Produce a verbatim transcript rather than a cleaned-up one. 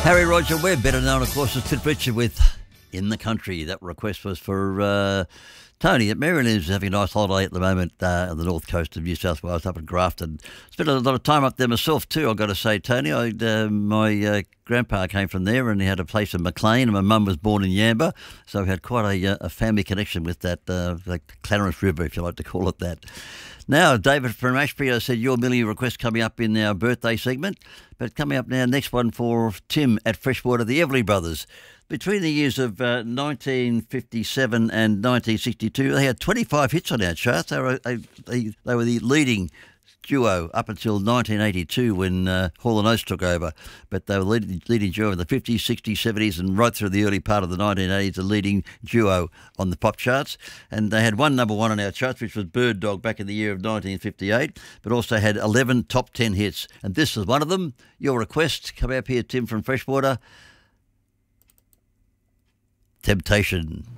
Harry Roger Webb, better known, of course, as Tit Richard with In the Country. That request was for uh, Tony at Marion, who's having a nice holiday at the moment uh, on the north coast of New South Wales, up in Grafton. Spent a lot of time up there myself too, I've got to say, Tony. I, uh, my uh, grandpa came from there and he had a place in Maclean, and my mum was born in Yamba, so we had quite a, a family connection with that, uh, the Clarence River, if you like to call it that. Now, David from Ashbury said your million request coming up in our birthday segment, but coming up now, next one for Tim at Freshwater, the Everly Brothers. Between the years of uh, nineteen fifty-seven and nineteen sixty-two, they had twenty-five hits on our charts. They were, they, they, they were the leading duo up until nineteen eighty-two when uh, Hall and Oates took over. But they were leading, leading duo in the fifties, sixties, seventies and right through the early part of the nineteen eighties, the leading duo on the pop charts. And they had one number one on our charts, which was Bird Dog back in the year of nineteen fifty-eight, but also had eleven top ten hits. And this is one of them. Your request. Come up here, Tim from Freshwater. Temptation.